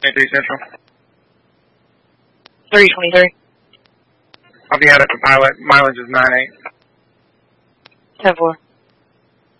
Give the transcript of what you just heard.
23 Central. 323. I'll be out at the pilot. Mileage is 98. 10-4.